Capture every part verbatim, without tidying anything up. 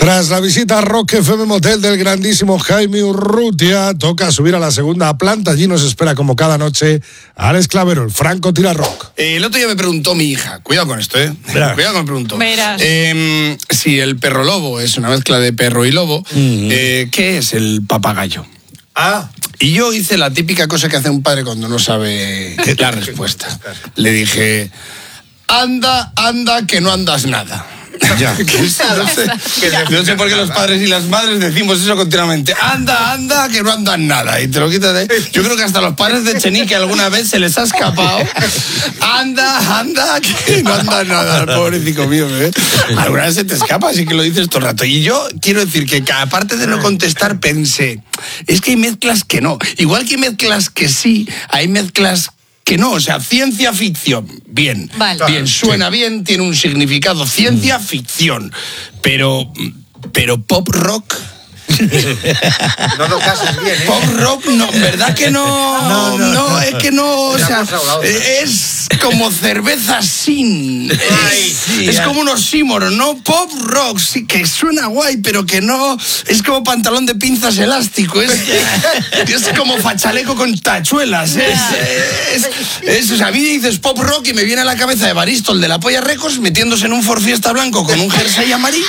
Tras la visita a Rock F M Motel del grandísimo Jaime Urrutia, toca subir a la segunda planta. Allí nos espera como cada noche Alex Clavero, el Franco Tira Rock. Eh, el otro día me preguntó mi hija, cuidado con esto, ¿eh? Verás. Cuidado con me preguntó. Verás. Eh, si el perro lobo es una mezcla de perro y lobo, uh-huh. eh, ¿qué es el papagayo? Ah. Y yo hice la típica cosa que hace un padre cuando no sabe la respuesta. Le dije, anda, anda, que no andas nada. Ya. Que sí, no, sé, no sé por qué los padres y las madres decimos eso continuamente. Anda, anda, que no andan nada. Y te lo quitas de... Yo creo que hasta los padres de Chenique alguna vez se les ha escapado. Anda, anda, que no andan nada. Pobrecito mío, ¿eh? Alguna vez se te escapa, así que lo dices todo el rato. Y yo quiero decir que aparte de no contestar, pensé, es que hay mezclas que no. Igual que hay mezclas que sí, hay mezclas que no, o sea, ciencia ficción, bien, vale. bien, suena sí. bien, tiene un significado, ciencia mm. ficción, pero, pero pop rock... No lo cases bien, ¿eh? Pop rock, no, ¿verdad que no? No, no, no, no es que no, o sea, hablado, es como cerveza sin. Ay, es, sí, es ya. como un oxímoron, ¿no? Pop rock, sí, que suena guay, pero que no. Es como pantalón de pinzas elástico, es, es como fachaleco con tachuelas. Es, es, es, o sea, a mí dices pop rock y me viene a la cabeza Evaristo, el de la Polla Records, metiéndose en un Ford Fiesta blanco con un jersey amarillo.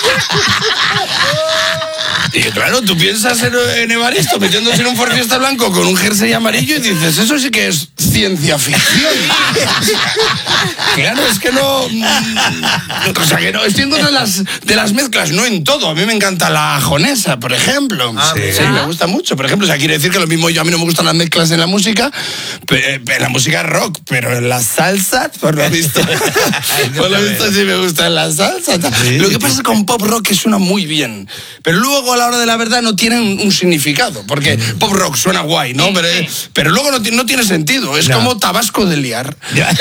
Y claro, tú piensas en, en Evaristo metiéndose en un Ford Fiesta blanco con un jersey amarillo y dices, eso sí que es ciencia ficción. Claro, es que no... O sea, que no, estoy en contra de las, de las mezclas, no en todo. A mí me encanta la jonesa, por ejemplo. Ah, sí, sí. sí, me gusta mucho. Por ejemplo, o sea, quiere decir que lo mismo yo, a mí no me gustan las mezclas en la música, en la música rock, pero en la salsa, por lo visto, por lo visto sí me gusta la salsa. Sí. Lo que pasa es que con pop rock que suena muy bien, pero luego a la hora de la verdad no tienen un significado, porque pop rock suena guay, ¿no? Pero, pero luego no, no tiene sentido, es no. como Tabasco de liar.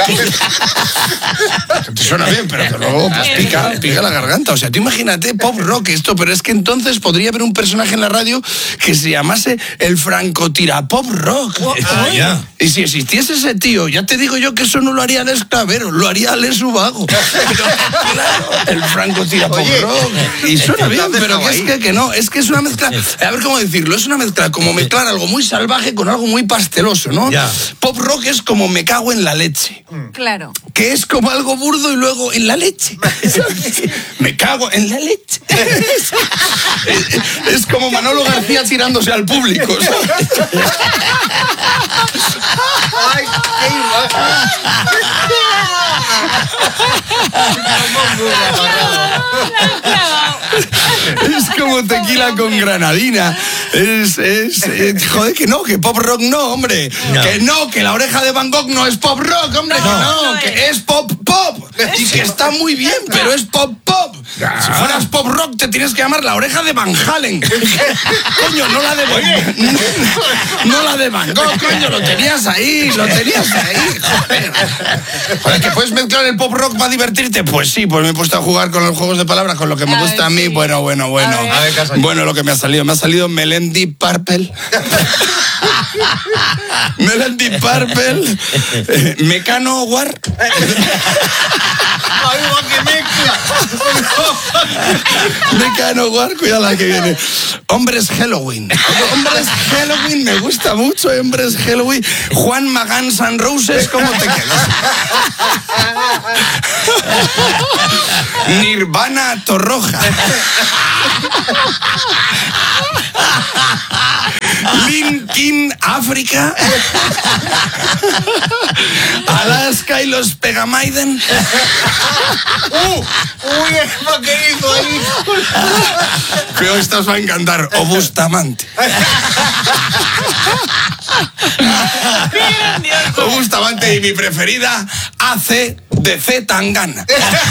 Te suena bien, pero que luego pues, pica, pica la garganta. O sea, tú imagínate pop rock esto, pero es que entonces podría haber un personaje en la radio que se llamase el Franco Tira Pop Rock. Ah, ya. Y si existiese ese tío, ya te digo yo que eso no lo haría Alex Clavero, lo haría Alex Ubago. Pero, claro, el Franco Tira Pop Oye, Rock. Y suena bien, pero que es que, que no, es que es una mezcla, a ver cómo decirlo, es una mezcla como mezclar algo muy salvaje con algo muy pasteloso, ¿no? Ya. Pop rock es como me cago en la leche. Claro. Que es como algo burdo y luego en la leche. Me cago en la leche. Es, es, es como Manolo García tirándose al público, ¿sabes? Ay, qué imagen. Es como tequila con granadina. Es, es, es, joder, que no, que pop rock no, hombre. No. Que no, que la oreja de Van Gogh no es pop rock, hombre. No, que no, no que es pop pop. Y que está muy bien, pero es pop pop. Ya. Si fueras pop rock te tienes que llamar la oreja de Van Halen. Coño, no la de Van no, no la de Van Gogh, coño, lo tenías ahí, lo tenías ahí. Joder. Joder, que puedes mezclar el pop rock para divertirte. Pues sí, pues me he puesto a jugar con los juegos de palabras, con lo que me a gusta a mí. Sí. Bueno, bueno, bueno. A ver. A ver, bueno, lo que me ha salido, me ha salido Melendi Purple. Melendi Purple. Eh, Mecano War. ¡Ay, qué mezcla! Mecano War, cuidado la que viene. Hombres Halloween. Hombres Halloween, me gusta mucho. Hombres Halloween. Juan Magán San Roses, ¿cómo te quedas? Nirvana Torroja. Linkin África. Alaska y los Pegamaiden. ¡Uh! ¡Uy, eso que hizo ahí! Creo que esto os va a encantar. O Bustamante. O Bustamante y mi preferida, A C de C Tangana.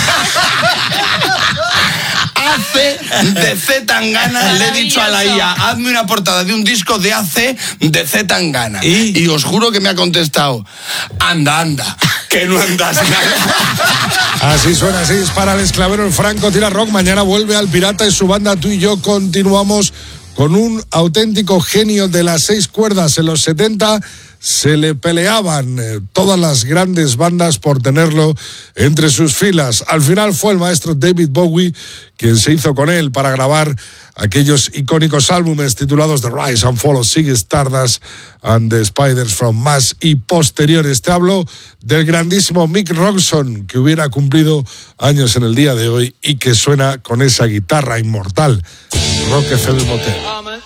A C de C Tangana. Le he dicho a la I A, hazme una portada de un disco de A C de C Tangana. ¿Y? Y os juro que me ha contestado, anda, anda, que no andas nada. Así suena, así es para Alex Clavero, el Franco Tira Rock. Mañana vuelve Al Pirata y su banda. Tú y yo continuamos con un auténtico genio de las seis cuerdas en los setenta. se le peleaban eh, todas las grandes bandas por tenerlo entre sus filas. Al final fue el maestro David Bowie quien se hizo con él para grabar aquellos icónicos álbumes titulados The Rise and Fall of Ziggy Stardust and The Spiders from Mars y posteriores. Te hablo del grandísimo Mick Ronson, que hubiera cumplido años en el día de hoy y que suena con esa guitarra inmortal. Rock F M Motel.